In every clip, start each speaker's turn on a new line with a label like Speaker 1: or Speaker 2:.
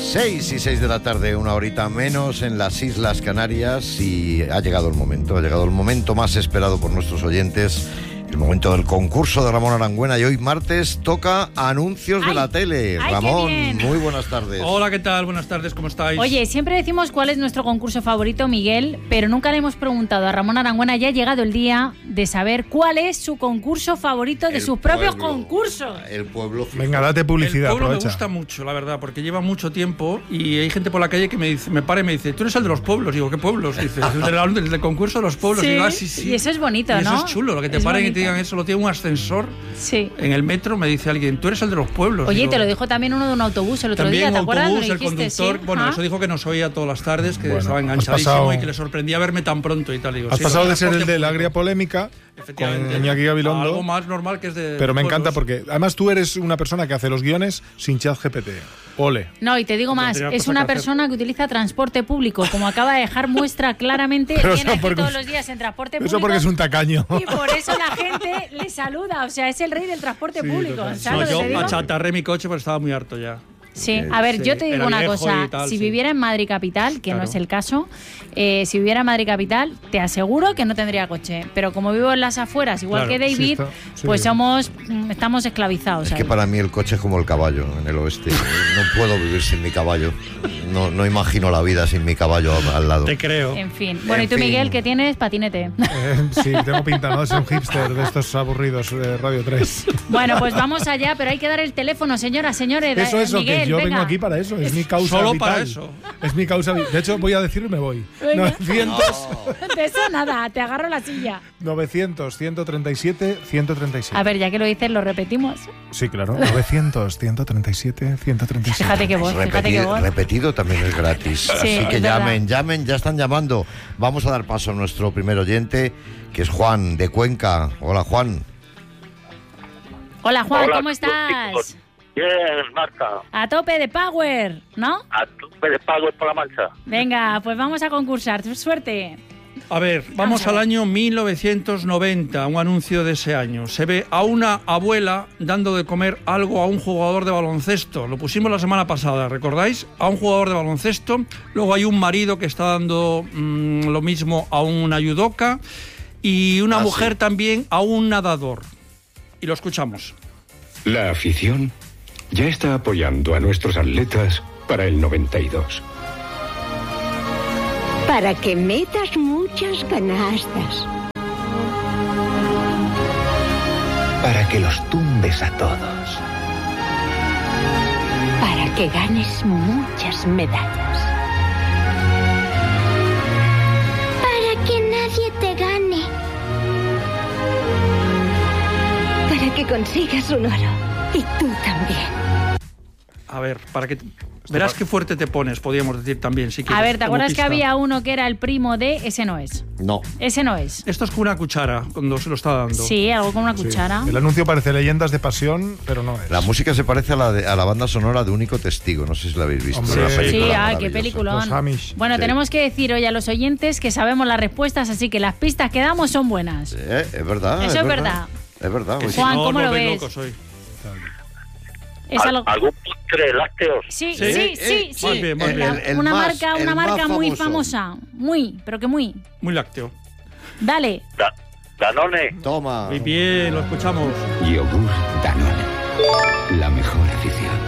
Speaker 1: 6:06 de la tarde, una horita menos en las Islas Canarias, y ha llegado el momento más esperado por nuestros oyentes, el momento del concurso de Ramón Arangüena, y hoy martes toca anuncios de la tele. Ramón, muy buenas tardes.
Speaker 2: Hola, ¿qué tal? Buenas tardes, ¿cómo estáis?
Speaker 3: Oye, siempre decimos cuál es nuestro concurso favorito, Miguel, pero nunca le hemos preguntado a Ramón Arangüena. Ya ha llegado el día de saber cuál es su concurso favorito de sus propios concursos.
Speaker 1: El pueblo fijo.
Speaker 4: Venga, date publicidad,
Speaker 2: el pueblo
Speaker 4: aprovecha.
Speaker 2: me gusta mucho, la verdad, porque lleva mucho tiempo y hay gente por la calle que me para y me dice, tú eres el de los pueblos. Digo, ¿qué pueblos? Dice, el del concurso de los pueblos.
Speaker 3: Sí,
Speaker 2: Digo, ah, sí.
Speaker 3: Y eso es bonito,
Speaker 2: y
Speaker 3: ¿no?
Speaker 2: eso es chulo, lo que te
Speaker 3: es
Speaker 2: paren
Speaker 3: bonito.
Speaker 2: y te digan eso. Lo tiene un ascensor.
Speaker 3: Sí.
Speaker 2: En el metro me dice alguien, tú eres el de los pueblos.
Speaker 3: Oye,
Speaker 2: Digo,
Speaker 3: te lo dijo también uno de un autobús el otro
Speaker 2: también
Speaker 3: día, ¿te acuerdas?
Speaker 2: autobús,
Speaker 3: Me
Speaker 2: el
Speaker 3: dijiste,
Speaker 2: conductor,
Speaker 3: sí.
Speaker 2: bueno, eso dijo que nos oía todas las tardes, que
Speaker 4: Bueno,
Speaker 2: estaba
Speaker 4: has
Speaker 2: enganchadísimo
Speaker 4: pasado-
Speaker 2: y que le sorprendía verme tan pronto y tal. Digo,
Speaker 4: Has
Speaker 2: sí,
Speaker 4: pasado
Speaker 2: lo
Speaker 4: de ser el
Speaker 2: transporte
Speaker 4: de la
Speaker 2: público.
Speaker 4: agria polémica
Speaker 2: Efectivamente.
Speaker 4: con Iñaki Gabilondo,
Speaker 2: Algo más normal que es de
Speaker 4: pero me
Speaker 2: pueblos.
Speaker 4: encanta porque además tú eres una persona que hace los guiones sin ChatGPT. Ole.
Speaker 3: No, y te digo más,
Speaker 2: tendría
Speaker 3: es
Speaker 2: cosa
Speaker 3: una
Speaker 2: que hacer.
Speaker 3: persona que utiliza transporte público, como acaba de dejar muestra claramente,
Speaker 4: Pero
Speaker 3: viene
Speaker 4: eso
Speaker 3: aquí
Speaker 4: porque-
Speaker 3: todos los días en transporte público.
Speaker 4: Eso porque es un tacaño.
Speaker 3: Y por eso la gente le saluda, o sea, es el rey del transporte público. ¿Sabes
Speaker 2: No,
Speaker 3: lo que
Speaker 2: yo
Speaker 3: te digo?
Speaker 2: achatarré mi coche porque estaba muy harto ya.
Speaker 3: Sí, a ver,
Speaker 2: Sí,
Speaker 3: yo te digo
Speaker 2: era
Speaker 3: una
Speaker 2: viejo
Speaker 3: cosa,
Speaker 2: y tal,
Speaker 3: si
Speaker 2: sí.
Speaker 3: viviera en Madrid Capital, que
Speaker 2: Claro.
Speaker 3: no es el caso, si viviera en Madrid Capital, te aseguro que no tendría coche, pero como vivo en las afueras, igual
Speaker 2: Claro,
Speaker 3: que David,
Speaker 4: sí.
Speaker 3: pues estamos esclavizados.
Speaker 1: Es que
Speaker 3: ahí.
Speaker 1: para mí el coche es como el caballo en el oeste. No puedo vivir sin mi caballo. No imagino la vida sin mi caballo al lado.
Speaker 2: Te creo.
Speaker 3: En fin. Bueno,
Speaker 1: En
Speaker 3: ¿y tú,
Speaker 1: fin.
Speaker 3: Miguel, qué tienes? Patinete.
Speaker 4: Sí, tengo pinta, ¿no? De ser un hipster de estos aburridos de Radio 3.
Speaker 3: Bueno, pues vamos allá, pero hay que dar el teléfono, señoras, señores.
Speaker 4: Eso,
Speaker 3: Miguel,
Speaker 4: que yo
Speaker 3: venga.
Speaker 4: vengo aquí para eso. Es mi causa
Speaker 2: Solo
Speaker 4: vital.
Speaker 2: para eso.
Speaker 4: Es mi causa vital. De hecho, voy a decirlo y me voy.
Speaker 3: Venga.
Speaker 4: 900,
Speaker 3: De eso nada, te agarro la silla.
Speaker 4: 137, 137.
Speaker 3: A ver, ya que lo dices, lo repetimos.
Speaker 4: Sí, claro. 900, 137, 137.
Speaker 3: Fíjate qué voz, fíjate qué voz.
Speaker 1: Repetido también es gratis.
Speaker 3: Sí,
Speaker 1: Así que
Speaker 3: es verdad.
Speaker 1: llamen, ya están llamando. Vamos a dar paso a nuestro primer oyente, que es Juan, de Cuenca. Hola, Juan.
Speaker 3: Hola, Juan,
Speaker 5: Hola,
Speaker 3: ¿cómo estás?
Speaker 5: chicos. Bien, Marta.
Speaker 3: A tope de power, ¿no?
Speaker 5: A tope de pago por la mancha.
Speaker 3: Venga, pues vamos a concursar. Suerte.
Speaker 2: A ver, vamos
Speaker 3: a
Speaker 2: al
Speaker 3: ver.
Speaker 2: año 1990, un anuncio de ese año. Se ve a una abuela dando de comer algo a un jugador de baloncesto. Lo pusimos la semana pasada, ¿recordáis? A un jugador de baloncesto. Luego hay un marido que está dando lo mismo a una judoka y una mujer
Speaker 1: sí.
Speaker 2: también a un nadador. Y lo escuchamos.
Speaker 6: La afición ya está apoyando a nuestros atletas para el 92.
Speaker 7: Para que metas muchas canastas.
Speaker 8: Para que los tumbes a todos.
Speaker 7: Para que ganes muchas medallas.
Speaker 9: Para que nadie te gane.
Speaker 7: Para que consigas un oro. Y tú también.
Speaker 2: A ver, para que... Verás qué fuerte te pones, podríamos decir también, si quieres.
Speaker 3: A ver, ¿te
Speaker 2: como
Speaker 3: acuerdas que
Speaker 2: pista.
Speaker 3: había uno que era el primo de...? Ese no es.
Speaker 1: No.
Speaker 3: Ese no es.
Speaker 2: Esto es con una cuchara, cuando se lo está dando.
Speaker 3: Sí, algo con una
Speaker 4: Sí.
Speaker 3: cuchara.
Speaker 4: El anuncio parece Leyendas de Pasión, pero no es.
Speaker 1: La música se parece a la banda sonora de Único Testigo. No sé si la habéis visto.
Speaker 4: Hombre,
Speaker 1: Una
Speaker 4: sí.
Speaker 1: película
Speaker 3: Sí, qué
Speaker 1: maravillosa.
Speaker 3: peliculón.
Speaker 4: Los Amish.
Speaker 3: Bueno,
Speaker 1: Sí.
Speaker 3: tenemos que decir hoy a los oyentes que sabemos las respuestas, así que las pistas que damos son buenas.
Speaker 1: Es verdad.
Speaker 3: Eso es verdad.
Speaker 1: Es verdad.
Speaker 2: Que
Speaker 1: Oye,
Speaker 2: si
Speaker 3: Juan,
Speaker 2: no,
Speaker 3: ¿cómo
Speaker 2: os
Speaker 3: lo
Speaker 2: volvéis
Speaker 3: ves?
Speaker 2: locos hoy.
Speaker 3: Es algo...
Speaker 5: ¿Algún postre lácteos?
Speaker 3: Sí,
Speaker 2: Sí,
Speaker 3: sí.
Speaker 2: muy bien, muy bien.
Speaker 3: Una
Speaker 1: más-
Speaker 3: marca,
Speaker 1: el
Speaker 3: una
Speaker 1: más
Speaker 3: marca muy
Speaker 1: famoso.
Speaker 3: famosa. Muy, pero que muy.
Speaker 2: Muy lácteo.
Speaker 3: Dale.
Speaker 5: Danone.
Speaker 1: Toma.
Speaker 2: Muy bien, lo escuchamos.
Speaker 8: Yogur Danone. La mejor afición.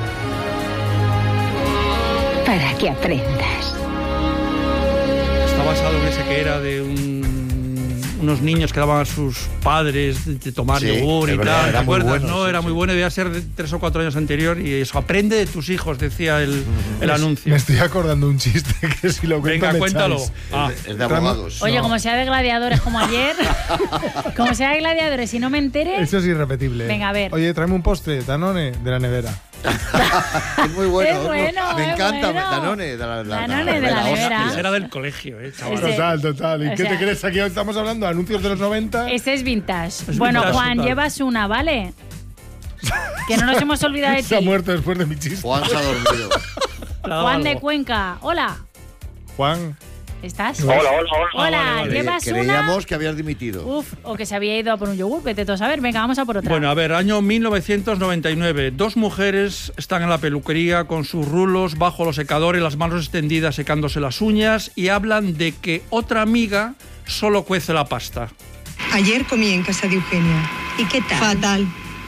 Speaker 7: Para que aprendas.
Speaker 2: Está basado en ese que era de unos niños que daban a sus padres de tomar
Speaker 1: Sí,
Speaker 2: yogur
Speaker 1: es
Speaker 2: y
Speaker 1: verdad,
Speaker 2: tal. ¿Te
Speaker 1: era muy
Speaker 2: acuerdas?
Speaker 1: bueno,
Speaker 2: No,
Speaker 1: sí,
Speaker 2: era
Speaker 1: sí.
Speaker 2: muy bueno, debía ser de 3 o 4 años anterior y eso. Aprende de tus hijos, decía el anuncio.
Speaker 4: Me estoy acordando un chiste que si lo cuento
Speaker 2: Venga,
Speaker 4: me
Speaker 2: cuéntalo.
Speaker 4: echáis.
Speaker 2: Ah,
Speaker 1: Es de abogados.
Speaker 3: Oye,
Speaker 4: No.
Speaker 3: como sea de gladiadores como ayer, como sea de gladiadores y no me entere,
Speaker 4: Eso es irrepetible.
Speaker 3: Venga, a ver.
Speaker 4: Oye, tráeme un postre, Danone, de la nevera.
Speaker 1: Es muy bueno.
Speaker 3: Es bueno,
Speaker 1: Me
Speaker 3: es
Speaker 1: encanta.
Speaker 3: bueno.
Speaker 1: Danone de la
Speaker 3: Danone de la nevera.
Speaker 2: ese era del colegio, chaval.
Speaker 3: Ese-
Speaker 4: Total. ¿Y
Speaker 3: o
Speaker 4: qué
Speaker 3: sea-
Speaker 4: te crees? Aquí estamos hablando de anuncios de los 90.
Speaker 3: ese es vintage.
Speaker 2: Es
Speaker 3: Bueno,
Speaker 2: vintage,
Speaker 3: Juan,
Speaker 2: total.
Speaker 3: llevas una, ¿vale? Que no nos hemos olvidado de
Speaker 4: Se ha
Speaker 3: ti.
Speaker 4: muerto después de mi chiste.
Speaker 1: Juan se ha dormido.
Speaker 3: Juan de Cuenca. Hola.
Speaker 4: Juan,
Speaker 3: ¿Estás?
Speaker 5: Hola.
Speaker 3: Hola, ¿llevas una?
Speaker 1: Creíamos que habías dimitido.
Speaker 3: Uf, o que se había ido a por un yogur, vete tú a saber. Venga, vamos a por otra.
Speaker 2: Bueno, a ver, año 1999. 2 mujeres están en la peluquería con sus rulos bajo los secadores, las manos extendidas secándose las uñas y hablan de que otra amiga solo cuece la pasta.
Speaker 10: Ayer comí en casa de Eugenia.
Speaker 7: ¿Y qué tal?
Speaker 10: Fatal.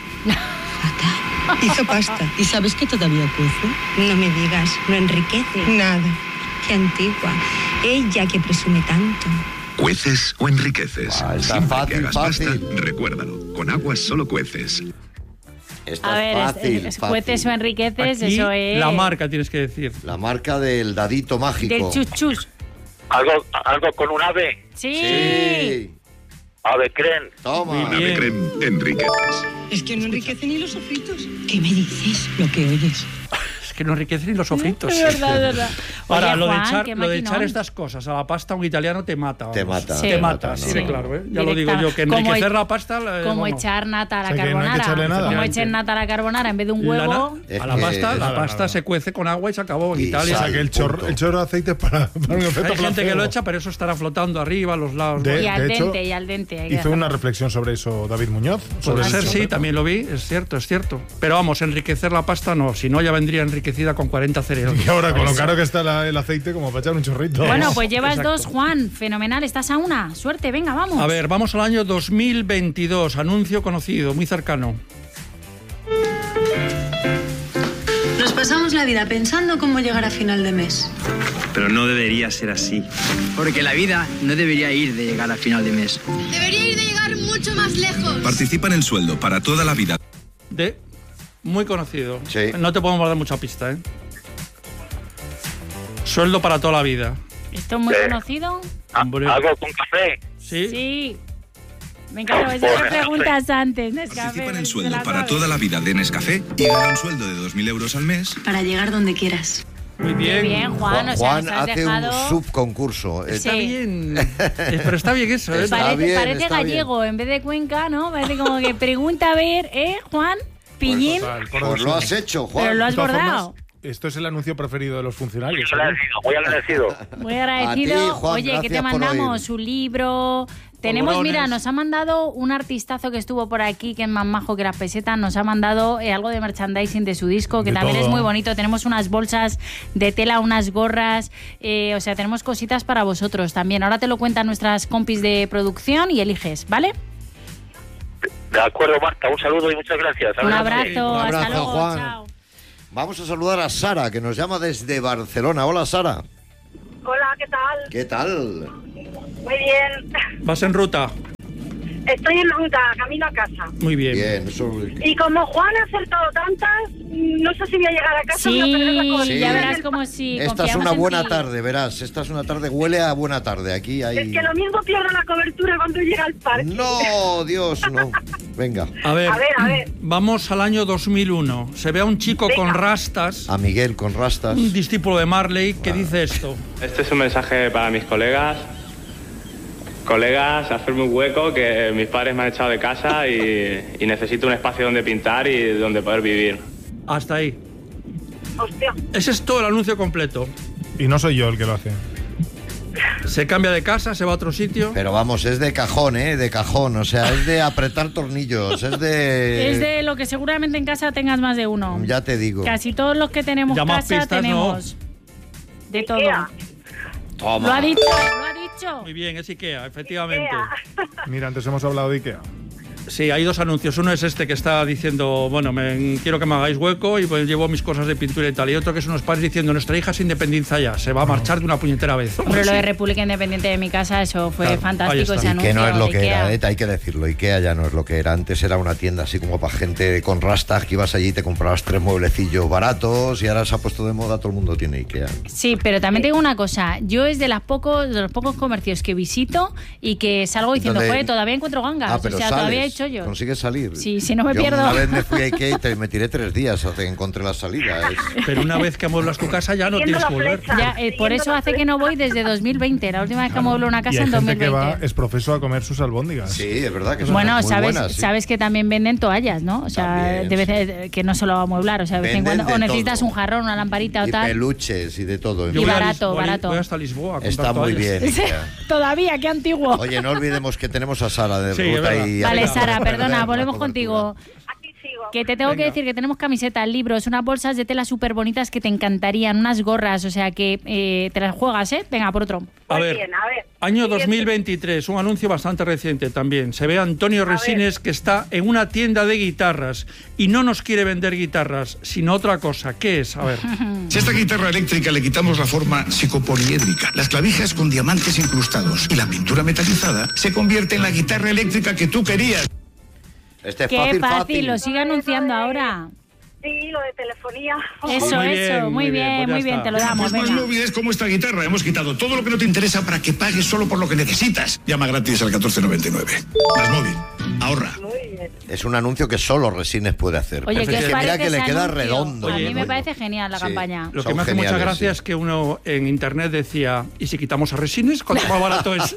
Speaker 10: Hizo pasta.
Speaker 7: ¿Y sabes que todavía cuece?
Speaker 10: No me digas.
Speaker 7: ¿No enriquece?
Speaker 10: Nada.
Speaker 7: Qué antigua. Ella que presume tanto.
Speaker 11: ¿Cueces o enriqueces?
Speaker 1: Está
Speaker 11: Siempre
Speaker 1: fácil,
Speaker 11: que hagas
Speaker 1: fácil.
Speaker 11: pasta, recuérdalo. Con agua solo cueces.
Speaker 1: Esta
Speaker 3: A ver,
Speaker 1: es fácil,
Speaker 3: cueces o enriqueces,
Speaker 2: Aquí,
Speaker 3: eso es...
Speaker 2: la marca tienes que decir.
Speaker 1: La marca del dadito mágico.
Speaker 3: Del chuchus.
Speaker 5: ¿Algo con un ave?
Speaker 3: Sí.
Speaker 5: Ave creen.
Speaker 1: Toma.
Speaker 2: Muy bien.
Speaker 11: Ave creme, enriqueces.
Speaker 10: Es que no enriquece ni los sofritos.
Speaker 7: ¿Qué me dices? Lo que oyes.
Speaker 2: Es que no enriquece ni los sofritos.
Speaker 3: Es verdad.
Speaker 2: Ahora,
Speaker 3: Oye,
Speaker 2: lo
Speaker 3: Juan,
Speaker 2: de
Speaker 3: qué
Speaker 2: echar
Speaker 3: maquinón.
Speaker 2: estas cosas a la pasta, un italiano te mata.
Speaker 1: Te
Speaker 2: vamos.
Speaker 1: mata.
Speaker 3: Sí.
Speaker 2: Te mata,
Speaker 1: ¿no?
Speaker 2: así de claro, ¿eh? Ya lo digo
Speaker 3: Directa.
Speaker 2: yo, que
Speaker 3: Como
Speaker 2: enriquecer
Speaker 3: e-
Speaker 2: la pasta...
Speaker 3: Como
Speaker 2: vamos.
Speaker 3: echar nata a la
Speaker 4: O sea, que no hay que
Speaker 3: carbonara.
Speaker 4: echarle nada.
Speaker 3: Como echen nata a la carbonara en vez de un huevo.
Speaker 1: Es
Speaker 2: A la
Speaker 1: que-
Speaker 2: pasta, la
Speaker 4: nada,
Speaker 2: pasta
Speaker 4: nada.
Speaker 2: se cuece con agua y se acabó en
Speaker 1: Y
Speaker 2: Italia.
Speaker 4: O sea,
Speaker 1: sal.
Speaker 4: que el
Speaker 1: Punto.
Speaker 4: chorro de aceite para un efecto
Speaker 2: Hay gente que
Speaker 4: placebo.
Speaker 2: lo echa, pero eso estará flotando arriba, a los lados.
Speaker 4: De-
Speaker 3: Y al
Speaker 4: hecho,
Speaker 3: dente, y al dente. hay que
Speaker 4: Hizo una
Speaker 3: dejarlo.
Speaker 4: reflexión sobre eso David Muñoz.
Speaker 2: Puede
Speaker 4: sobre
Speaker 2: ser,
Speaker 4: el
Speaker 2: sí,
Speaker 4: chorro.
Speaker 2: también lo vi, es cierto. Pero vamos, enriquecer la pasta no, si no ya vendría enriquecida con 40 cereales.
Speaker 4: Y ahora, con lo caro que está el aceite, como para echar un chorrito.
Speaker 3: Bueno, pues llevas
Speaker 2: Exacto.
Speaker 3: 2, Juan. Fenomenal, estás a una. Suerte, venga, vamos.
Speaker 2: A ver, vamos al año 2022, anuncio conocido, muy cercano.
Speaker 12: Nos pasamos la vida pensando cómo llegar a final de mes.
Speaker 13: Pero no debería ser así. Porque la vida no debería ir de llegar a final de mes.
Speaker 14: Debería ir de llegar mucho más lejos.
Speaker 11: Participa en el sueldo para toda la vida.
Speaker 2: Muy conocido.
Speaker 1: Sí.
Speaker 2: No te podemos dar mucha pista, ¿eh? Sueldo para toda la vida.
Speaker 3: ¿Esto es muy conocido?
Speaker 2: Hombre.
Speaker 5: ¿Algo con café?
Speaker 2: Sí.
Speaker 3: Sí. Me encanta, esas que preguntas antes.
Speaker 11: Participa en el sueldo para toda la vida de Nescafé y gana un sueldo de 2.000 euros al mes.
Speaker 12: Para llegar donde quieras.
Speaker 2: Muy
Speaker 3: Qué
Speaker 2: bien.
Speaker 3: bien, Juan. O sea,
Speaker 1: Juan
Speaker 3: nos has
Speaker 1: hace
Speaker 3: dejado...
Speaker 1: un subconcurso.
Speaker 2: Está
Speaker 3: Sí.
Speaker 2: bien. Pero está bien eso, ¿eh?
Speaker 1: Está
Speaker 3: Parece,
Speaker 1: bien,
Speaker 3: parece
Speaker 1: está
Speaker 3: gallego en vez de Cuenca, ¿no? Parece como que pregunta a ver, Juan? Pillín.
Speaker 4: Total, por
Speaker 1: Pues
Speaker 4: dos.
Speaker 1: lo has hecho, Juan.
Speaker 3: Pero lo has
Speaker 4: De todas
Speaker 3: bordado.
Speaker 4: formas, esto es el anuncio preferido de los funcionarios.
Speaker 5: Muy agradecido.
Speaker 3: Muy agradecido.
Speaker 1: A ti, Juan,
Speaker 3: Oye, ¿qué te
Speaker 1: gracias por
Speaker 3: mandamos? Un libro. Tenemos,
Speaker 2: Polvorones.
Speaker 3: mira, nos ha mandado un artistazo que estuvo por aquí, que es más majo que las pesetas, nos ha mandado algo de merchandising de su disco, que
Speaker 4: De
Speaker 3: también
Speaker 4: todo.
Speaker 3: es muy bonito. Tenemos unas bolsas de tela, unas gorras, o sea, tenemos cositas para vosotros también. Ahora te lo cuentan nuestras compis de producción y eliges, ¿vale?
Speaker 5: De acuerdo, Marta. Un saludo y muchas gracias.
Speaker 3: Un abrazo,
Speaker 1: Un
Speaker 3: hasta
Speaker 1: abrazo,
Speaker 3: luego,
Speaker 1: Juan.
Speaker 3: chao.
Speaker 1: Vamos a saludar a Sara, que nos llama desde Barcelona. Hola, Sara.
Speaker 15: Hola, ¿qué tal?
Speaker 1: ¿Qué tal?
Speaker 15: Muy bien.
Speaker 2: Vas en ruta.
Speaker 15: Estoy en ruta, camino a casa.
Speaker 2: Muy bien.
Speaker 1: Bien, eso...
Speaker 15: Y como Juan ha acertado tantas, no sé si voy a llegar a casa. voy a perder la
Speaker 3: Sí,
Speaker 15: cobertura.
Speaker 3: ya verás como si
Speaker 1: Esta es
Speaker 3: confiamos
Speaker 1: una
Speaker 3: en
Speaker 1: buena
Speaker 3: ti.
Speaker 1: tarde, verás. Esta es una tarde, huele a buena tarde. Aquí hay...
Speaker 15: Es que lo mismo pierdo la cobertura cuando llega al parque.
Speaker 1: No, Dios, no. Venga.
Speaker 2: A ver,
Speaker 15: A ver.
Speaker 2: vamos al año 2001. Se ve a un chico con rastas,
Speaker 1: A Miguel con rastas.
Speaker 2: un discípulo de Marley, que dice esto.
Speaker 16: Este es un mensaje para mis colegas. Colegas, hacerme un hueco, que mis padres me han echado de casa y necesito un espacio donde pintar y donde poder vivir.
Speaker 2: Hasta ahí.
Speaker 15: Hostia.
Speaker 2: Ese es todo el anuncio completo.
Speaker 4: Y no soy yo el que lo hace.
Speaker 2: Se cambia de casa, se va a otro sitio.
Speaker 1: Pero vamos, es de cajón, ¿eh? De cajón. O sea, es de apretar tornillos. Es de...
Speaker 3: Es de lo que seguramente en casa tengas más de uno.
Speaker 1: Ya te digo.
Speaker 3: Casi todos los que tenemos
Speaker 2: Ya más
Speaker 3: casa
Speaker 2: pistas,
Speaker 3: tenemos de todo.
Speaker 15: Ikea.
Speaker 1: Toma.
Speaker 3: Lo ha dicho.
Speaker 2: Muy bien, es Ikea, efectivamente.
Speaker 4: Mira, antes hemos hablado de Ikea.
Speaker 2: Sí, hay dos anuncios. Uno es este que está diciendo, bueno, quiero que me hagáis hueco y pues llevo mis cosas de pintura y tal. Y otro que son unos padres diciendo, nuestra hija se independiza ya, se va a marchar de una puñetera vez.
Speaker 3: Hombre, lo
Speaker 2: Sí.
Speaker 3: de República Independiente de mi casa, eso fue
Speaker 2: Claro, ahí
Speaker 3: fantástico,
Speaker 2: está.
Speaker 3: ese
Speaker 1: Y
Speaker 3: anuncio
Speaker 1: que no es lo
Speaker 3: de
Speaker 1: que
Speaker 3: Ikea.
Speaker 1: era, hay que decirlo. Ikea ya no es lo que era. Antes era una tienda así como para gente con rastas, que ibas allí y te comprabas 3 mueblecillos baratos y ahora se ha puesto de moda, todo el mundo tiene Ikea.
Speaker 3: Sí, pero también tengo una cosa. Yo es de los pocos comercios que visito y que salgo diciendo,
Speaker 1: ¿Dónde?
Speaker 3: joder, todavía encuentro gangas.
Speaker 1: Ah, pero
Speaker 3: o sea,
Speaker 1: sales.
Speaker 3: todavía hay chollos.
Speaker 1: ¿Consigues salir?
Speaker 3: Sí, si no me pierdo.
Speaker 1: Una vez me fui a Ikea y me tiré 3 días hasta que encontré la salida.
Speaker 2: Pero una vez que amueblas tu casa ya no tienes que volver.
Speaker 3: Ya, por eso hace que no voy desde 2020. La última vez que amueblo una casa en 2020.
Speaker 4: Que va es profeso a comer sus albóndigas.
Speaker 1: Sí, es verdad que
Speaker 3: bueno,
Speaker 1: son muy
Speaker 3: sabes,
Speaker 1: buenas, sí.
Speaker 3: sabes que también venden toallas, ¿no? O sea, que no solo amueblar, o sea, de vez en cuando, o necesitas todo. Un jarrón, una lamparita o tal.
Speaker 1: Y peluches y de todo.
Speaker 3: Y barato.
Speaker 2: Voy hasta Lisboa.
Speaker 1: Está muy bien.
Speaker 3: Todavía, qué antiguo.
Speaker 1: Oye, no olvidemos que tenemos a Sara de Ruta y...
Speaker 3: Vale, Sara, perdona, volvemos contigo. Que te tengo que decir que tenemos camisetas, libros, unas bolsas de tela súper bonitas que te encantarían, unas gorras, o sea que te las juegas, ¿eh? Venga, por otro.
Speaker 2: A ver, año 2023, un anuncio bastante reciente también. Se ve a Antonio Resines que está en una tienda de guitarras y no nos quiere vender guitarras, sino otra cosa. ¿Qué es? A ver.
Speaker 17: Si a esta guitarra eléctrica le quitamos la forma psicopoliédrica, las clavijas con diamantes incrustados y la pintura metalizada, se convierte en la guitarra eléctrica que tú querías.
Speaker 3: Qué fácil, lo sigue anunciando ahora.
Speaker 15: Sí, lo de telefonía.
Speaker 3: Eso, muy bien, te lo damos.
Speaker 17: Pues no olvides cómo esta guitarra hemos quitado todo lo que no te interesa para que pagues solo por lo que necesitas. Llama gratis al 1499. Más móvil, ahorra.
Speaker 1: Es un anuncio que solo Resines puede hacer.
Speaker 3: Oye, ¿qué os parece
Speaker 1: mira que le queda
Speaker 3: anuncio?
Speaker 1: redondo.
Speaker 3: A mí me parece genial la campaña.
Speaker 2: Lo que me hace mucha gracia es que uno en internet decía, ¿y si quitamos a Resines? ¿Cuánto más barato es?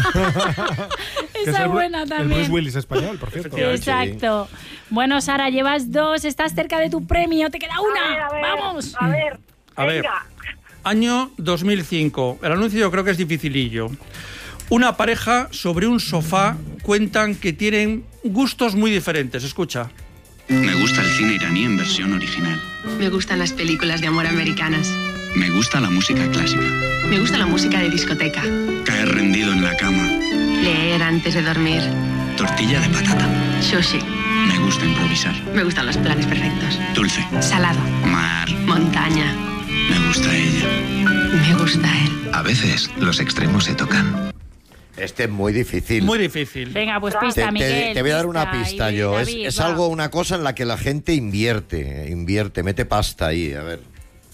Speaker 3: Esa es buena también.
Speaker 4: El Bruce Willis español, por cierto.
Speaker 3: Exacto. Bueno, Sara, llevas 2, estás cerca de tu premio, te queda una. ¡Vamos!
Speaker 15: A ver.
Speaker 2: Año 2005. El anuncio yo creo que es dificilillo. Una pareja sobre un sofá cuentan que tienen gustos muy diferentes. Escucha.
Speaker 18: Me gusta el cine iraní en versión original.
Speaker 12: Me gustan las películas de amor americanas.
Speaker 18: Me gusta la música clásica.
Speaker 12: Me gusta la música de discoteca.
Speaker 18: Caer rendido en la cama.
Speaker 12: Leer antes de dormir.
Speaker 18: Tortilla de patata.
Speaker 12: Sushi.
Speaker 18: Me gusta improvisar.
Speaker 12: Me gustan los planes perfectos.
Speaker 18: Dulce.
Speaker 12: Salado.
Speaker 18: Mar.
Speaker 12: Montaña.
Speaker 18: Me gusta ella.
Speaker 12: Me gusta él.
Speaker 8: A veces los extremos se tocan.
Speaker 1: Este es muy difícil.
Speaker 2: Muy difícil.
Speaker 3: Venga, pues pista, Miguel.
Speaker 1: Te voy a dar una pista yo.
Speaker 3: David,
Speaker 1: es algo, una cosa en la que la gente invierte, mete pasta ahí, a ver.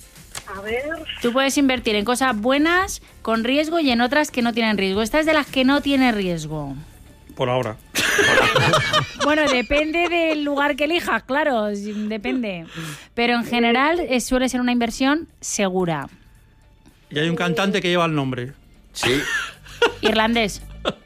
Speaker 3: Tú puedes invertir en cosas buenas, con riesgo, y en otras que no tienen riesgo. Esta es de las que no tiene riesgo.
Speaker 2: Por ahora.
Speaker 3: Bueno, depende del lugar que elijas, claro, depende. Pero en general suele ser una inversión segura.
Speaker 2: Y hay un cantante que lleva el nombre.
Speaker 1: Sí.
Speaker 3: Irlandés.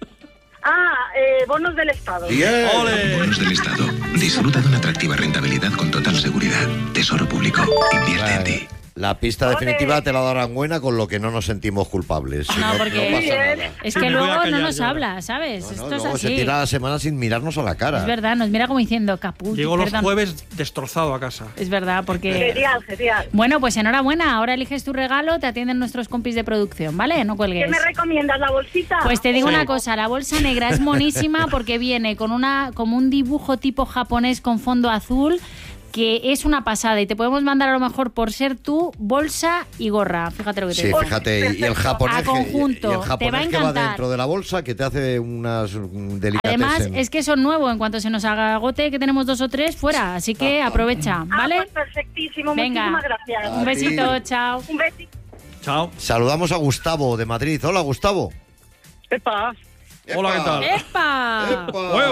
Speaker 15: Bonos del Estado.
Speaker 8: Bonos del Estado. Disfruta de una atractiva rentabilidad con total seguridad. Tesoro Público. Invierte en ti.
Speaker 1: La pista definitiva te la darán buena, con lo que no nos sentimos culpables.
Speaker 3: No, porque
Speaker 1: no pasa nada.
Speaker 3: es que luego no nos habla, ¿sabes? Esto es
Speaker 1: luego
Speaker 3: así.
Speaker 1: se tira la semana sin mirarnos a la cara.
Speaker 3: Es verdad, nos mira como diciendo caput.
Speaker 2: Llegó los jueves destrozado a casa.
Speaker 3: Es verdad, porque...
Speaker 15: Genial.
Speaker 3: Bueno, pues enhorabuena. Ahora eliges tu regalo, te atienden nuestros compis de producción, ¿vale? No cuelgues.
Speaker 15: ¿Qué me recomiendas, la bolsita?
Speaker 3: Pues te digo una cosa, la bolsa negra es monísima porque viene con como un dibujo tipo japonés con fondo azul, que es una pasada, y te podemos mandar a lo mejor, por ser tú, bolsa y gorra. Fíjate lo que te digo.
Speaker 1: Sí, fíjate, y el japonés,
Speaker 3: a conjunto,
Speaker 1: y el japonés
Speaker 3: te va a
Speaker 1: que va
Speaker 3: encantar.
Speaker 1: dentro de la bolsa, que te hace unas delicatessen.
Speaker 3: Además, es que son nuevos. En cuanto se nos agote, que tenemos 2 o 3, fuera. Así que aprovecha, ¿vale?
Speaker 15: Pues perfectísimo.
Speaker 3: Venga,
Speaker 15: muchísimas gracias.
Speaker 3: Un besito, chao.
Speaker 15: Un besito.
Speaker 2: Chao.
Speaker 1: Saludamos a Gustavo de Madrid. Hola, Gustavo.
Speaker 5: ¡Epa!
Speaker 2: Hola, ¿qué tal?
Speaker 3: ¡Epa!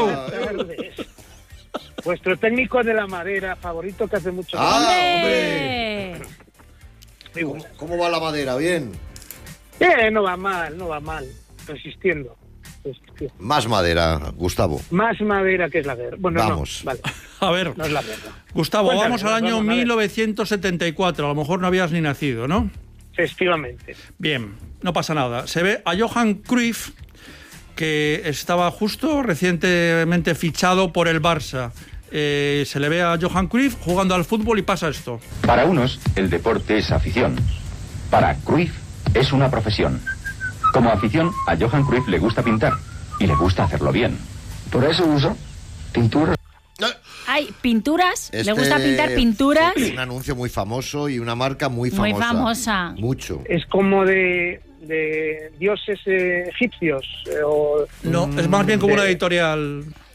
Speaker 5: Vuestro técnico de la madera favorito que hace mucho tiempo.
Speaker 3: ¡Hombre!
Speaker 1: ¿Cómo va la madera? ¿Bien?
Speaker 5: No va mal. Resistiendo.
Speaker 1: Más madera, Gustavo.
Speaker 5: Más madera que es la guerra. Bueno,
Speaker 1: vamos.
Speaker 5: No, vale.
Speaker 2: A ver,
Speaker 5: no es la guerra.
Speaker 2: Gustavo,
Speaker 5: Cuéntame,
Speaker 2: vamos al año 1974. A lo mejor no habías ni nacido, ¿no?
Speaker 5: Efectivamente.
Speaker 2: Bien, no pasa nada. Se ve a Johan Cruyff, que estaba justo recientemente fichado por el Barça. Se le ve a Johan Cruyff jugando al fútbol y pasa esto.
Speaker 19: Para unos, el deporte es afición. Para Cruyff, es una profesión. Como afición, a Johan Cruyff le gusta pintar y le gusta hacerlo bien. Por eso uso pinturas.
Speaker 3: Hay pinturas, le gusta pintar pinturas.
Speaker 1: Es un anuncio muy famoso y una marca muy famosa.
Speaker 3: Muy famosa.
Speaker 1: Mucho.
Speaker 5: Es como de dioses egipcios.
Speaker 2: No, es más bien como una editorial.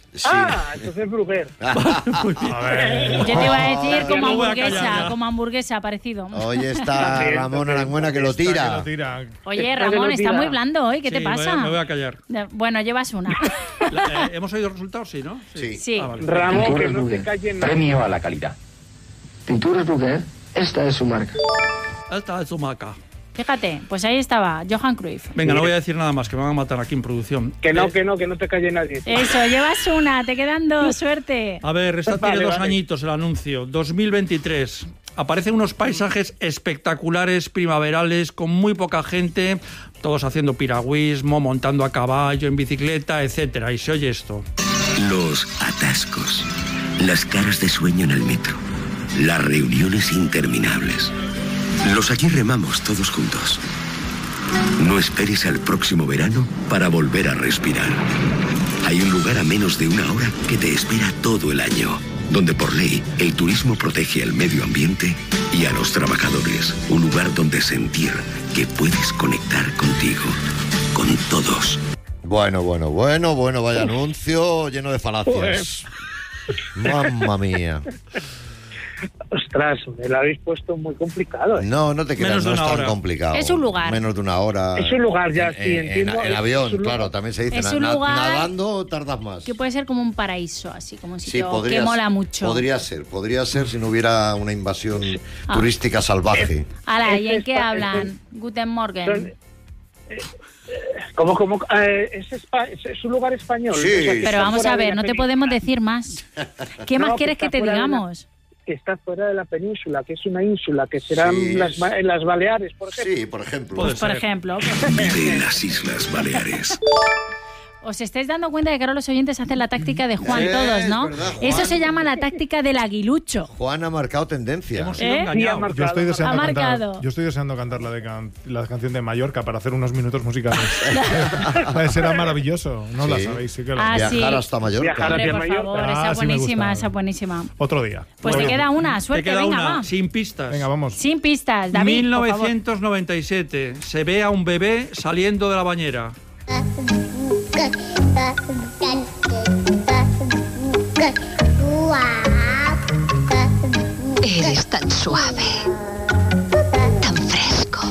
Speaker 1: Sí.
Speaker 20: Entonces Bruguer.
Speaker 3: Yo te iba a decir como hamburguesa, parecido.
Speaker 1: Hoy está Ramón Arangüena que lo tira.
Speaker 3: Oye, Ramón, está muy blando hoy, ¿qué te pasa?
Speaker 2: Me voy a callar.
Speaker 3: Bueno, llevas una.
Speaker 2: ¿Hemos oído resultados? Sí, ¿no?
Speaker 3: Sí.
Speaker 2: Vale.
Speaker 20: Ramón, que no te callen nada.
Speaker 19: Premio a la calidad. Pinturas Bruguer, esta es su marca.
Speaker 2: Esta es su marca.
Speaker 3: Fíjate, pues ahí estaba, Johan Cruyff.
Speaker 2: Venga, no voy a decir nada más, que me van a matar aquí en producción.
Speaker 20: Que no te calle nadie.
Speaker 3: Eso, llevas una, te quedan dos, suerte.
Speaker 2: A ver, esta tiene 2 añitos el anuncio. 2023. Aparecen unos paisajes espectaculares, primaverales, con muy poca gente, todos haciendo piragüismo, montando a caballo, en bicicleta, etcétera. Y se oye esto.
Speaker 18: Los atascos, las caras de sueño en el metro, las reuniones interminables. Los aquí remamos todos juntos. No esperes al próximo verano para volver a respirar. Hay un lugar a menos de 1 hora que te espera todo el año, donde por ley el turismo protege al medio ambiente y a los trabajadores. Un lugar donde sentir que puedes conectar contigo, con todos.
Speaker 1: Bueno, vaya anuncio lleno de falacias. Mamma mía.
Speaker 20: Ostras, me lo habéis puesto muy complicado.
Speaker 1: No te creas, no es tan complicado.
Speaker 3: Es un lugar.
Speaker 1: Menos de 1 hora.
Speaker 20: Es un lugar, ya sí, entiendo.
Speaker 1: En avión, claro, también se dice.
Speaker 3: Es un lugar
Speaker 1: nadando tardas más.
Speaker 3: que puede ser como un paraíso, así como un sitio
Speaker 1: podría
Speaker 3: que mola mucho.
Speaker 1: Podría ser si no hubiera una invasión turística salvaje.
Speaker 3: Ala, ¿y en qué hablan? Guten Morgen.
Speaker 20: ¿Cómo? ¿Es un lugar español?
Speaker 1: Sí.
Speaker 20: O sea,
Speaker 3: pero vamos a ver, no te podemos decir más. ¿Qué más quieres que te digamos?
Speaker 20: Que está fuera de la península, que es una ínsula, que serán las Baleares, por ejemplo.
Speaker 1: Sí, por ejemplo.
Speaker 3: Pues por ejemplo.
Speaker 18: De las Islas Baleares.
Speaker 3: Os estáis dando cuenta de que ahora los oyentes hacen la táctica de Juan todos, ¿no?
Speaker 1: Verdad, Juan.
Speaker 3: Eso se llama la táctica del aguilucho.
Speaker 1: Juan ha marcado tendencia.
Speaker 2: Hemos sido engañados.
Speaker 4: Yo estoy deseando cantar la canción de Mallorca para hacer unos minutos musicales. Será maravilloso. No la sabéis, sí que la
Speaker 1: Viajar hasta Mallorca.
Speaker 3: Hombre, por favor, esa buenísima.
Speaker 4: Otro día.
Speaker 3: Pues te queda una, suerte,
Speaker 2: te queda
Speaker 3: venga,
Speaker 2: una,
Speaker 3: va.
Speaker 2: sin pistas.
Speaker 4: Venga, vamos.
Speaker 3: Sin pistas, David,
Speaker 2: 1997. Se ve a un bebé saliendo de la bañera.
Speaker 7: Eres tan suave, tan fresco,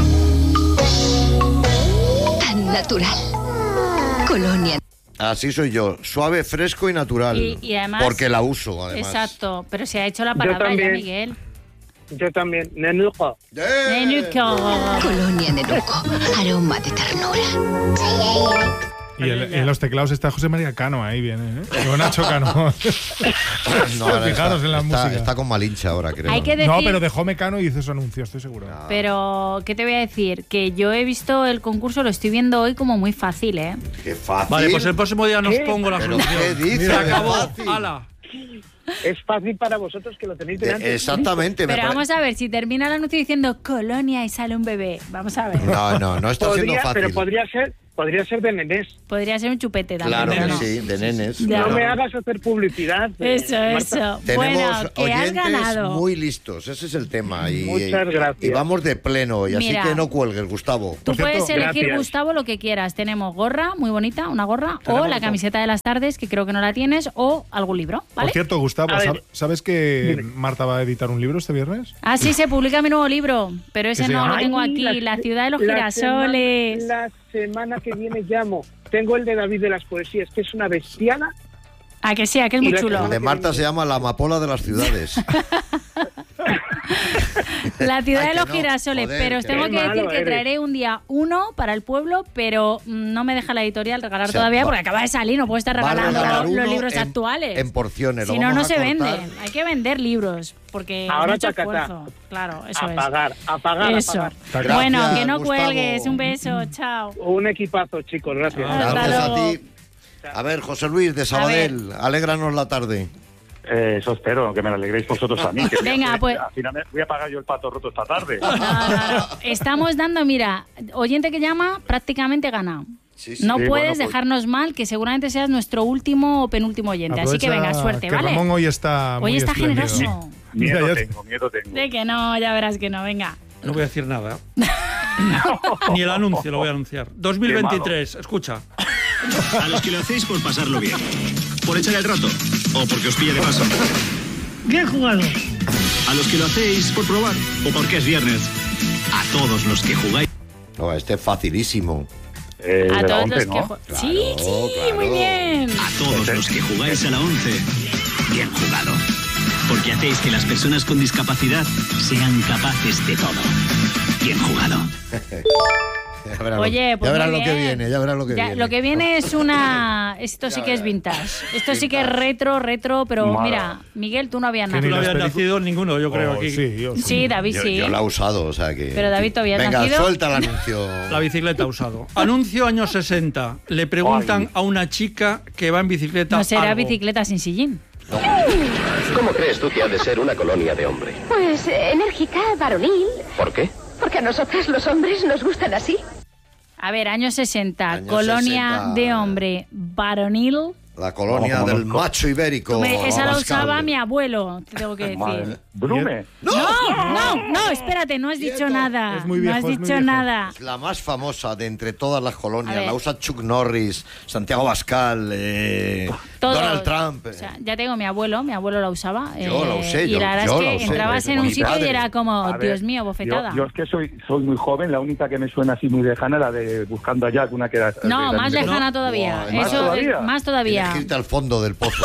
Speaker 7: tan natural. Colonia.
Speaker 1: Así soy yo, suave, fresco y natural.
Speaker 3: Y además,
Speaker 1: porque la uso, además.
Speaker 3: Exacto, pero se ha hecho la palabra ya, Miguel.
Speaker 20: Yo también, Nenuco.
Speaker 7: Colonia Nenuco, aroma de ternura.
Speaker 4: Y en los teclados está José María Cano, ahí viene, ¿eh? O Nacho Cano. Fijaros en la música.
Speaker 1: Está con Malinche ahora, creo.
Speaker 3: Hay que decir...
Speaker 4: No, pero dejó Mecano y hizo su anuncio, estoy seguro.
Speaker 3: Pero, ¿qué te voy a decir? Que yo he visto el concurso, lo estoy viendo hoy como muy fácil, ¿eh?
Speaker 1: Qué fácil.
Speaker 2: Vale, pues el próximo día nos pongo la solución.
Speaker 1: ¿Qué dices?
Speaker 2: Se acabó.
Speaker 1: Fácil.
Speaker 2: ¡Hala!
Speaker 20: Es fácil para vosotros que lo tenéis delante.
Speaker 1: Exactamente.
Speaker 3: Pero vamos a ver, si termina el anuncio diciendo Colonia y sale un bebé. Vamos a ver.
Speaker 1: No está siendo fácil.
Speaker 20: Pero podría ser de nenés.
Speaker 3: Podría ser un chupete también.
Speaker 1: Claro que
Speaker 3: no.
Speaker 1: sí, de nenes.
Speaker 20: No
Speaker 1: claro.
Speaker 20: me hagas hacer publicidad.
Speaker 3: Eso.
Speaker 1: Tenemos
Speaker 3: bueno, que has
Speaker 1: oyentes
Speaker 3: ganado.
Speaker 1: muy listos, ese es el tema.
Speaker 20: Muchas gracias.
Speaker 1: Y vamos de pleno, y
Speaker 3: Mira,
Speaker 1: así que no cuelgues, Gustavo.
Speaker 3: Tú puedes elegir,
Speaker 20: gracias.
Speaker 3: Gustavo, lo que quieras. Tenemos gorra, muy bonita, una gorra, o la camiseta de las tardes, que creo que no la tienes, o algún libro, ¿vale?
Speaker 4: Por cierto, Gustavo, ¿sabes que Marta va a editar un libro este viernes?
Speaker 3: Ah, sí, se publica mi nuevo libro, pero ese no lo tengo aquí, La ciudad de los girasoles.
Speaker 20: La semana que viene llamo. Tengo el de David de las poesías, que es una bestiana.
Speaker 3: Ah, que sí, que es muy chulo.
Speaker 1: El de Marta se llama La amapola de las ciudades.
Speaker 3: La ciudad de los girasoles, pero os tengo que decir que traeré un día uno para el pueblo, pero no me deja la editorial regalar todavía porque acaba de salir, no puedo estar regalando los libros actuales.
Speaker 1: En porciones.
Speaker 3: Si no se venden. Hay que vender libros porque
Speaker 20: ahora
Speaker 3: es mucho esfuerzo. Claro, eso
Speaker 20: a pagar.
Speaker 3: Eso.
Speaker 1: Gracias,
Speaker 3: bueno, que no
Speaker 1: Gustavo.
Speaker 3: cuelgues. Un beso, chao.
Speaker 20: Un equipazo, chicos, gracias.
Speaker 1: Gracias a ti. A ver, José Luis de Sabadell, alégranos la tarde.
Speaker 21: Eso espero, que me lo alegréis vosotros a mí. Que
Speaker 3: venga, pues.
Speaker 21: Al final voy a pagar yo el pato roto esta tarde.
Speaker 3: No. Estamos dando, mira, oyente que llama, prácticamente gana. No puedes dejarnos mal, que seguramente seas nuestro último o penúltimo oyente.
Speaker 4: Aprovecha,
Speaker 3: así que venga, suerte,
Speaker 4: que
Speaker 3: ¿vale?
Speaker 4: Ramón hoy está muy espléndido.
Speaker 3: Generoso.
Speaker 21: Miedo tengo.
Speaker 3: De que no, ya verás que no, venga.
Speaker 2: No voy a decir nada. Ni el anuncio lo voy a anunciar. 2023, escucha.
Speaker 18: A los que lo hacéis por pasarlo bien.
Speaker 6: por echar el rato o porque os pille de paso.
Speaker 10: Bien jugado.
Speaker 6: A los que lo hacéis por probar o porque es viernes. A todos los que jugáis.
Speaker 1: No, este es facilísimo.
Speaker 3: A todos los que
Speaker 1: Claro,
Speaker 3: Sí, muy bien.
Speaker 6: A todos los que jugáis a la 11. Bien jugado. Porque hacéis que las personas con discapacidad sean capaces de todo. Bien jugado.
Speaker 3: Oye, pues
Speaker 1: ya verás
Speaker 3: muy
Speaker 1: lo que
Speaker 3: bien.
Speaker 1: viene, ya verás lo que viene.
Speaker 3: Lo que viene es una... Esto sí que es vintage. Esto sí que es retro, pero
Speaker 1: Madre.
Speaker 3: mira, Miguel, tú no habías
Speaker 2: Tú no
Speaker 3: nacido.
Speaker 2: habías nacido ninguno, yo creo, aquí.
Speaker 3: Sí, David sí.
Speaker 1: Yo la he usado, o sea que...
Speaker 3: Pero David, ¿todavía has
Speaker 1: Venga,
Speaker 3: nacido?
Speaker 1: suelta el anuncio.
Speaker 2: La bicicleta ha usado. Anuncio años 60. Le preguntan a una chica que va en bicicleta
Speaker 3: No será
Speaker 2: algo.
Speaker 3: bicicleta sin sillín.
Speaker 22: ¿Cómo crees tú que ha de ser una colonia de hombre?
Speaker 7: Pues enérgica, varonil.
Speaker 22: ¿Por qué?
Speaker 7: Porque a nosotras los hombres nos gustan así.
Speaker 3: A ver, años 60, colonia
Speaker 1: 60.
Speaker 3: de hombre varonil.
Speaker 1: La colonia del macho ibérico.
Speaker 3: Hombre, esa la
Speaker 1: Abascal.
Speaker 3: usaba mi abuelo, te tengo que decir.
Speaker 21: Brume.
Speaker 3: No, espérate, no has dicho nada.
Speaker 1: Es muy
Speaker 3: no
Speaker 1: viejo,
Speaker 3: has
Speaker 1: es muy
Speaker 3: dicho
Speaker 1: viejo.
Speaker 3: nada.
Speaker 1: Es la más famosa de entre todas las
Speaker 3: A
Speaker 1: colonias.
Speaker 3: ver.
Speaker 1: La usa Chuck Norris, Santiago Abascal,
Speaker 3: Todos.
Speaker 1: Donald Trump.
Speaker 3: O sea, ya tengo mi abuelo la usaba.
Speaker 1: Yo la usé,
Speaker 3: y
Speaker 1: yo-
Speaker 3: la verdad
Speaker 1: yo
Speaker 3: es
Speaker 1: la
Speaker 3: que
Speaker 1: usé,
Speaker 3: entrabas en un
Speaker 1: mi
Speaker 3: sitio
Speaker 1: padre.
Speaker 3: y era como,
Speaker 21: A ver,
Speaker 3: Dios mío, bofetada.
Speaker 21: Yo es que soy muy joven, la única que me suena así muy lejana, la de Buscando a Jack, una que era...
Speaker 3: No, más lejana todavía.
Speaker 1: Buah,
Speaker 3: Eso,
Speaker 21: ¿más
Speaker 3: más todavía.
Speaker 1: Tienes que irte al fondo del pozo.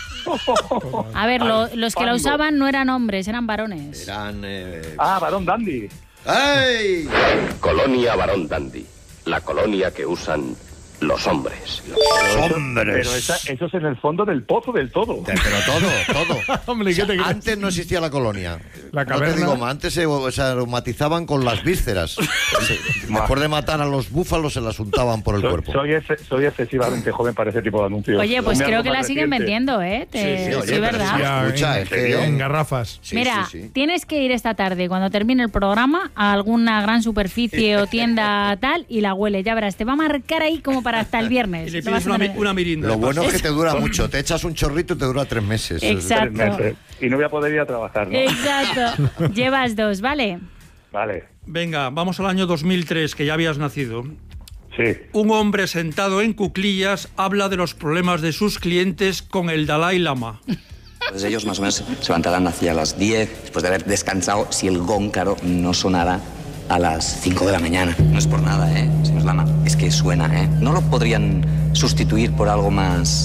Speaker 3: A ver, los que la usaban no eran hombres, eran varones.
Speaker 1: Eran...
Speaker 21: Varón Dandy.
Speaker 1: ¡Ay!
Speaker 22: Colonia Barón Dandy. La colonia que usan los hombres.
Speaker 1: hombres.
Speaker 21: Pero eso es en el fondo del pozo del todo.
Speaker 1: Pero todo.
Speaker 4: Hombre, ¿qué te crees?
Speaker 1: Antes no existía la colonia.
Speaker 4: La
Speaker 1: No
Speaker 4: caverna.
Speaker 1: te digo más, antes se aromatizaban con las vísceras. Después de matar a los búfalos se las untaban por el cuerpo.
Speaker 21: Soy excesivamente joven para ese tipo de anuncios.
Speaker 3: Oye, pues
Speaker 21: Ponme
Speaker 3: creo
Speaker 21: algo
Speaker 3: que la
Speaker 21: más
Speaker 3: siguen
Speaker 21: reciente.
Speaker 3: vendiendo, ¿eh?
Speaker 1: Sí, oye,
Speaker 3: Sí,
Speaker 1: pero
Speaker 3: ¿verdad?
Speaker 1: sí, escucha, es que...
Speaker 4: En garrafas.
Speaker 3: Mira, tienes que ir esta tarde, cuando termine el programa, a alguna gran superficie o tienda tal y la huele. Ya verás, te va a marcar ahí como para hasta el viernes.
Speaker 2: Y le
Speaker 3: Te vas
Speaker 2: pides
Speaker 3: a tener-
Speaker 2: una mirinda.
Speaker 1: Lo bueno es que te dura mucho. Te echas un chorrito y te dura 3 meses.
Speaker 3: Exacto.
Speaker 21: 3 meses. Y no voy a poder ir a trabajar, ¿no?
Speaker 3: Exacto. Llevas 2, ¿vale?
Speaker 21: Vale.
Speaker 2: Venga, vamos al año 2003, que ya habías nacido.
Speaker 21: Sí.
Speaker 2: Un hombre sentado en cuclillas habla de los problemas de sus clientes con el Dalai Lama.
Speaker 23: Pues ellos más o menos se levantarán hacia las 10, después de haber descansado, si el gong, claro, no sonara a las 5 de la mañana. No es por nada, señor Lama, es que suena, ¿No lo podrían sustituir por algo más...?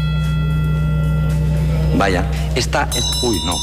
Speaker 23: Vaya, esta es... Uy, no.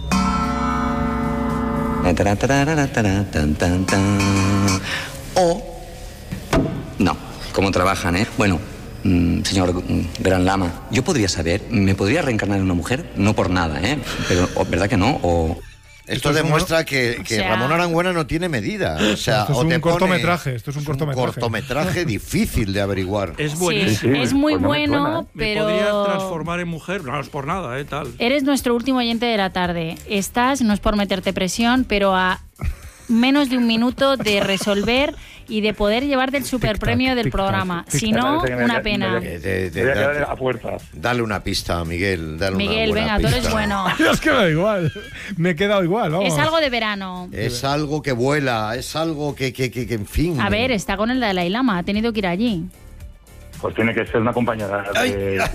Speaker 23: O... No, ¿cómo trabajan, Bueno, señor Gran Lama, yo podría saber, ¿me podría reencarnar en una mujer? No por nada, Pero, ¿verdad que no? O...
Speaker 1: Esto demuestra que
Speaker 3: O sea-
Speaker 1: Ramón Arangüena no tiene medida. O sea,
Speaker 4: Esto es
Speaker 1: o
Speaker 4: un
Speaker 1: te pone-
Speaker 4: cortometraje, esto es un cortometraje.
Speaker 1: cortometraje difícil de averiguar.
Speaker 2: Es
Speaker 3: Sí,
Speaker 2: buenísimo.
Speaker 3: es muy
Speaker 21: pues no me
Speaker 3: bueno,
Speaker 21: suena,
Speaker 2: Me
Speaker 3: pero...
Speaker 2: podría transformar en mujer, no es por nada, tal.
Speaker 3: Eres nuestro último oyente de la tarde. Estás, no es por meterte presión, pero a menos de un minuto de resolver y de poder llevarte el superpremio del programa. Si no,
Speaker 21: Parece que me
Speaker 3: una
Speaker 21: voy a-
Speaker 3: pena.
Speaker 21: me voy a quedar a puertas.
Speaker 1: Dale una pista, Miguel. Dale
Speaker 3: Miguel,
Speaker 1: una buena
Speaker 3: venga, tú eres
Speaker 1: pista.
Speaker 3: bueno.
Speaker 4: Es que me da igual. Me he quedado igual, vamos.
Speaker 3: Es algo de verano.
Speaker 1: Es algo que vuela, es algo que en fin.
Speaker 3: A ver, está con el Dalai Lama, ha tenido que ir allí.
Speaker 21: Pues tiene que ser una compañera de...